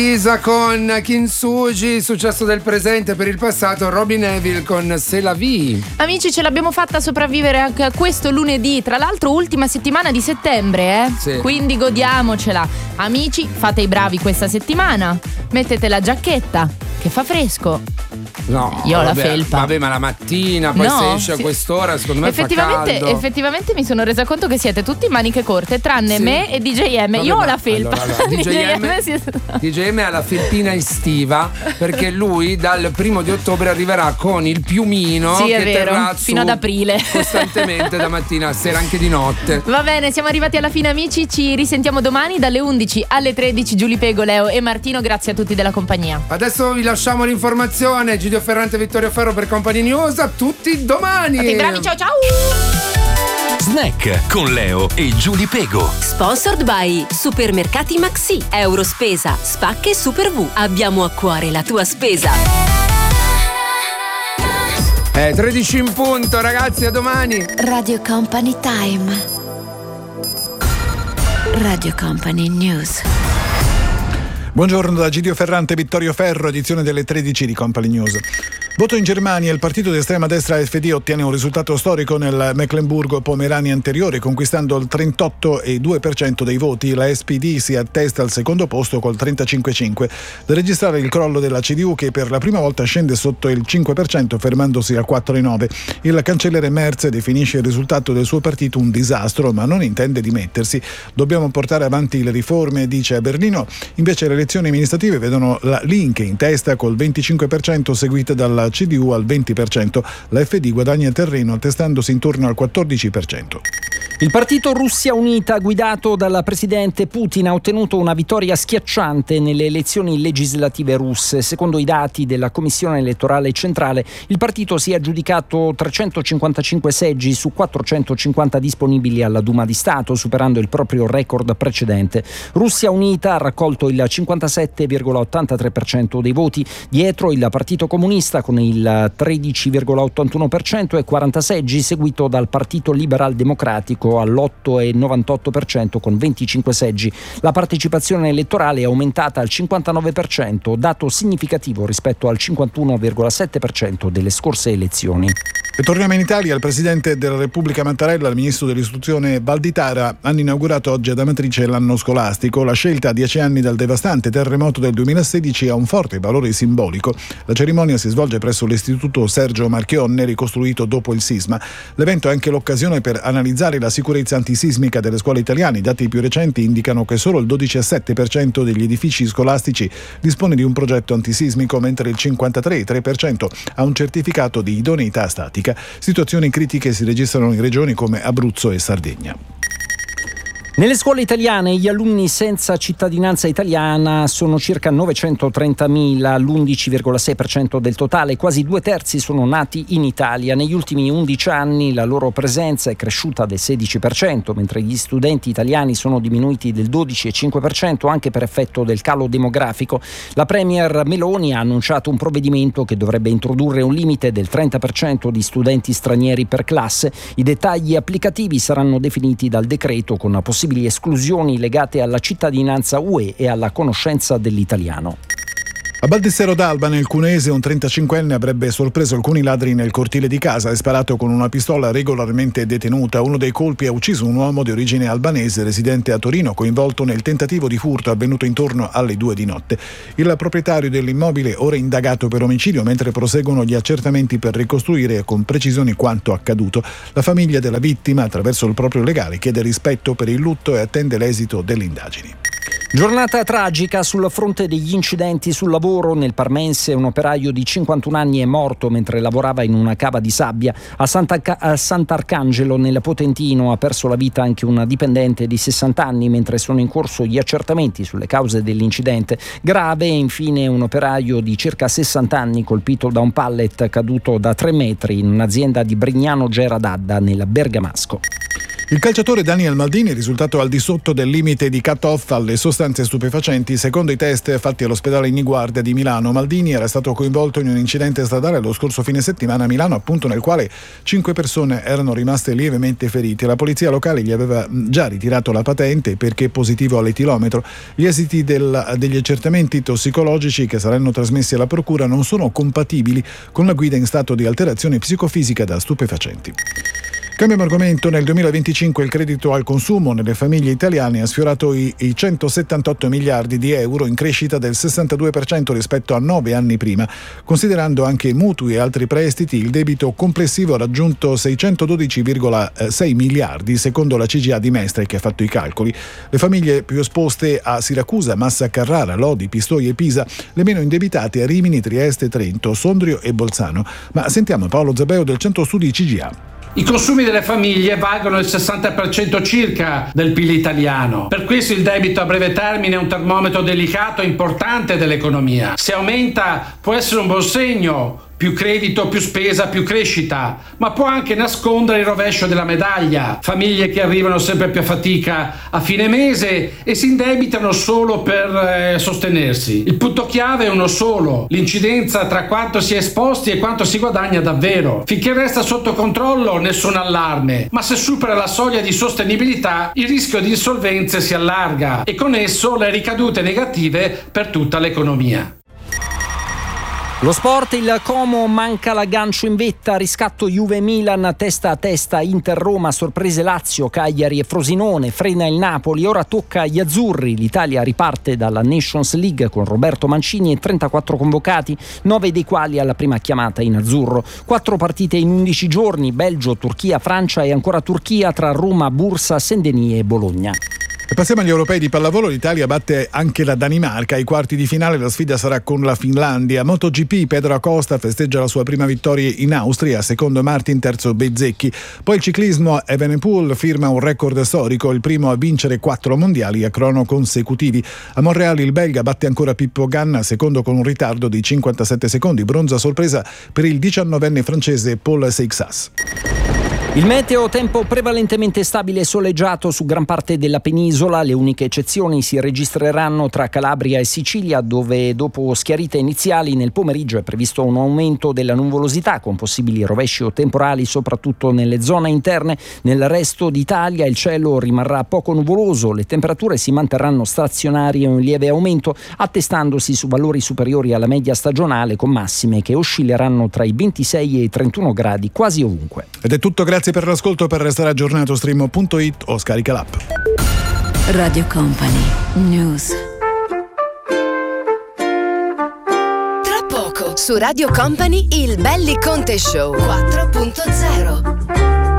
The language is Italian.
Isa con Kintsugi, successo del presente per il passato, Robin Neville con C'est la vie. Amici, ce l'abbiamo fatta sopravvivere anche a questo lunedì, tra l'altro ultima settimana di settembre, Sì. Quindi godiamocela. Amici, fate i bravi questa settimana, mettete la giacchetta che fa fresco. No, io ho la felpa. Vabbè, ma la mattina, poi se esce a quest'ora, secondo me fa caldo. Effettivamente mi sono resa conto che siete tutti in maniche corte, tranne me e DJM. Io ho la felpa. Allora, DJM ha la felpina estiva, perché lui dal 1 di ottobre arriverà con il piumino che terrà fino ad aprile costantemente da mattina a sera, anche di notte. Va bene, siamo arrivati alla fine, amici. Ci risentiamo domani dalle 11 alle 13. Giulia Pego, Leo e Martino, grazie a tutti della compagnia. Adesso vi lasciamo l'informazione. Gidio Ferrante e Vittorio Ferro per Company News. A tutti domani. Fate bravi, ciao ciao. Snack con Leo e Giulia Pego. Sponsored by Supermercati Maxi, Eurospesa, Spacche e Super V. Abbiamo a cuore la tua spesa. 13 in punto, ragazzi, a domani. Radio Company Time. Radio Company News. Buongiorno da Gidio Ferrante e Vittorio Ferro, edizione delle 13 di Company News. Voto in Germania, il partito di estrema destra FD ottiene un risultato storico nel Mecklenburgo-Pomerania anteriore, conquistando il 38,2% dei voti. La SPD si attesta al secondo posto col 35,5%, da registrare il crollo della CDU che per la prima volta scende sotto il 5%, fermandosi al 4,9%. Il cancelliere Merz definisce il risultato del suo partito un disastro, ma non intende dimettersi. Dobbiamo portare avanti le riforme, dice a Berlino. Invece le elezioni amministrative vedono la Link in testa col 25%, seguita dalla CDU al 20%. La FD guadagna terreno attestandosi intorno al 14%. Il partito Russia Unita, guidato dal presidente Putin, ha ottenuto una vittoria schiacciante nelle elezioni legislative russe. Secondo i dati della Commissione elettorale centrale, il partito si è aggiudicato 355 seggi su 450 disponibili alla Duma di Stato, superando il proprio record precedente. Russia Unita ha raccolto il 57,83% dei voti, dietro il Partito Comunista con il 13,81% e 40 seggi, seguito dal Partito Liberal Democratico all'8,98% con 25 seggi. La partecipazione elettorale è aumentata al 59%, dato significativo rispetto al 51,7% delle scorse elezioni. E torniamo in Italia. Il presidente della Repubblica Mattarella e il ministro dell'istruzione Valditara hanno inaugurato oggi ad Amatrice l'anno scolastico. La scelta a 10 anni dal devastante terremoto del 2016 ha un forte valore simbolico. La cerimonia si svolge presso l'istituto Sergio Marchionne, ricostruito dopo il sisma. L'evento è anche l'occasione per analizzare la sicurezza antisismica delle scuole italiane. I dati più recenti indicano che solo il 12,7% degli edifici scolastici dispone di un progetto antisismico, mentre il 53,3% ha un certificato di idoneità statica. Situazioni critiche si registrano in regioni come Abruzzo e Sardegna. Nelle scuole italiane gli alunni senza cittadinanza italiana sono circa 930.000, l'11,6% del totale. Quasi 2/3 sono nati in Italia. Negli ultimi 11 anni la loro presenza è cresciuta del 16%, mentre gli studenti italiani sono diminuiti del 12,5% anche per effetto del calo demografico. La premier Meloni ha annunciato un provvedimento che dovrebbe introdurre un limite del 30% di studenti stranieri per classe. I dettagli applicativi saranno definiti dal decreto, con possibilità esclusioni legate alla cittadinanza UE e alla conoscenza dell'italiano. A Baldissero d'Alba, nel Cuneese, un 35enne avrebbe sorpreso alcuni ladri nel cortile di casa e sparato con una pistola regolarmente detenuta. Uno dei colpi ha ucciso un uomo di origine albanese residente a Torino, coinvolto nel tentativo di furto avvenuto intorno alle 2 di notte. Il proprietario dell'immobile ora indagato per omicidio, mentre proseguono gli accertamenti per ricostruire con precisione quanto accaduto. La famiglia della vittima, attraverso il proprio legale, chiede rispetto per il lutto e attende l'esito delle indagini. Giornata tragica sul fronte degli incidenti sul lavoro. Nel Parmense un operaio di 51 anni è morto mentre lavorava in una cava di sabbia. A Sant'Arcangelo nel Potentino ha perso la vita anche un dipendente di 60 anni mentre sono in corso gli accertamenti sulle cause dell'incidente. Grave infine un operaio di circa 60 anni colpito da un pallet caduto da 3 metri in un'azienda di Brignano Gera d'Adda nel Bergamasco. Il calciatore Daniel Maldini è risultato al di sotto del limite di cut-off alle sostanze stupefacenti. Secondo i test fatti all'ospedale Niguardia di Milano, Maldini era stato coinvolto in un incidente stradale lo scorso fine settimana a Milano, appunto, nel quale 5 persone erano rimaste lievemente ferite. La polizia locale gli aveva già ritirato la patente perché positivo all'etilometro. Gli esiti degli accertamenti tossicologici che saranno trasmessi alla procura non sono compatibili con la guida in stato di alterazione psicofisica da stupefacenti. Cambiamo argomento. Nel 2025 il credito al consumo nelle famiglie italiane ha sfiorato i 178 miliardi di euro, in crescita del 62% rispetto a 9 anni prima. Considerando anche mutui e altri prestiti, il debito complessivo ha raggiunto 612,6 miliardi, secondo la CGIA di Mestre, che ha fatto i calcoli. Le famiglie più esposte a Siracusa, Massa Carrara, Lodi, Pistoia e Pisa, le meno indebitate a Rimini, Trieste, Trento, Sondrio e Bolzano. Ma sentiamo Paolo Zabeo del Centro Studi CGIA. I consumi delle famiglie valgono il 60% circa del PIL italiano. Per questo il debito a breve termine è un termometro delicato e importante dell'economia. Se aumenta può essere un buon segno. Più credito, più spesa, più crescita, ma può anche nascondere il rovescio della medaglia. Famiglie che arrivano sempre più a fatica a fine mese e si indebitano solo per sostenersi. Il punto chiave è uno solo: l'incidenza tra quanto si è esposti e quanto si guadagna davvero. Finché resta sotto controllo, nessun allarme, ma se supera la soglia di sostenibilità, il rischio di insolvenze si allarga e con esso le ricadute negative per tutta l'economia. Lo sport, il Como manca l'aggancio in vetta, riscatto Juve-Milan, testa a testa, Inter-Roma, sorprese Lazio, Cagliari e Frosinone, frena il Napoli, ora tocca agli azzurri. L'Italia riparte dalla Nations League con Roberto Mancini e 34 convocati, 9 dei quali alla prima chiamata in azzurro. 4 partite in 11 giorni, Belgio, Turchia, Francia e ancora Turchia tra Roma, Bursa, Saint-Denis e Bologna. E passiamo agli europei di pallavolo. L'Italia batte anche la Danimarca. Ai quarti di finale la sfida sarà con la Finlandia. MotoGP, Pedro Acosta festeggia la sua prima vittoria in Austria, secondo Martin, terzo Bezzecchi. Poi il ciclismo, Evenepoel firma un record storico, il primo a vincere 4 mondiali a crono consecutivi. A Monreale il belga batte ancora Pippo Ganna, secondo con un ritardo di 57 secondi. Bronzo a sorpresa per il 19enne francese Paul Seixas. Il meteo, tempo prevalentemente stabile e soleggiato su gran parte della penisola. Le uniche eccezioni si registreranno tra Calabria e Sicilia, dove dopo schiarite iniziali nel pomeriggio è previsto un aumento della nuvolosità con possibili rovesci o temporali soprattutto nelle zone interne. Nel resto d'Italia il cielo rimarrà poco nuvoloso, le temperature si manterranno stazionarie o in lieve aumento, attestandosi su valori superiori alla media stagionale, con massime che oscilleranno tra i 26 e i 31 gradi quasi ovunque. Ed è tutto, grazie per l'ascolto. Per restare aggiornato stream.it o scarica l'app. Radio Company News. Tra poco su Radio Company il Belli Conte Show 4.0.